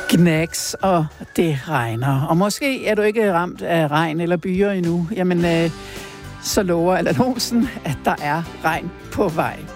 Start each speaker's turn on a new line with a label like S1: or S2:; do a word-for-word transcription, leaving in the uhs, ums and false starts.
S1: Knacks, og det regner. Og måske er du ikke ramt af regn eller byer endnu. Jamen, øh, så lover Allan Olsen, at der er regn på vej.